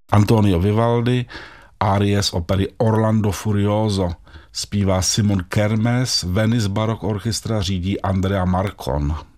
Antonio Vivaldi, árie z opery Orlando Furioso. Zpívá Simon Kermes, Venice Baroque Orchestra řídí Andrea Marcon.